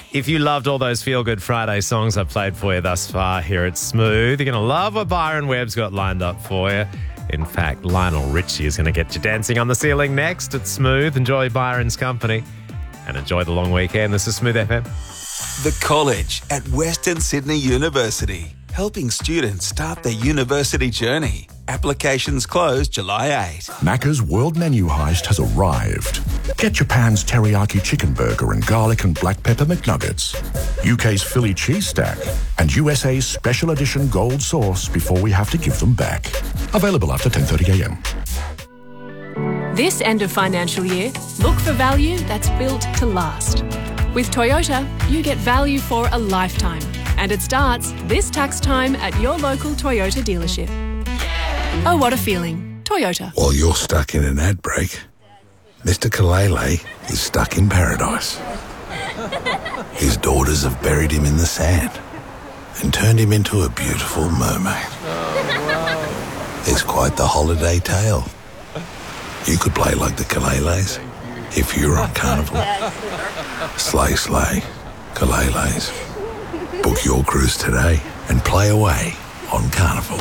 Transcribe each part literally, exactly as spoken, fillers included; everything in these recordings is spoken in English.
If you loved all those Feel Good Friday songs I've played for you thus far here at Smooth, you're going to love what Byron Webb's got lined up for you. In fact, Lionel Richie is going to get you dancing on the ceiling next at Smooth. Enjoy Byron's company and enjoy the long weekend. This is Smooth F M. The College at Western Sydney University, helping students start their university journey. Applications close July eighth. Macca's World Menu Heist has arrived. Get Japan's teriyaki chicken burger and garlic and black pepper McNuggets, U K's Philly cheese stack, and U S A's special edition gold sauce before we have to give them back. Available after ten thirty a m. This end of financial year, look for value that's built to last. With Toyota, you get value for a lifetime. And it starts this tax time at your local Toyota dealership. Oh, what a feeling. Toyota. While you're stuck in an ad break, Mister Kalele is stuck in paradise. His daughters have buried him in the sand and turned him into a beautiful mermaid. It's quite the holiday tale. You could play like the Kaleles if you were on Carnival. Slay, slay, Kaleles. Book your cruise today and play away on Carnival.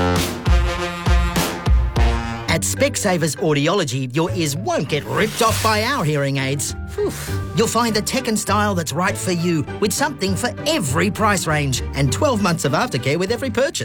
At Specsavers Audiology, your ears won't get ripped off by our hearing aids. Whew. You'll find the tech and style that's right for you with something for every price range and twelve months of aftercare with every purchase.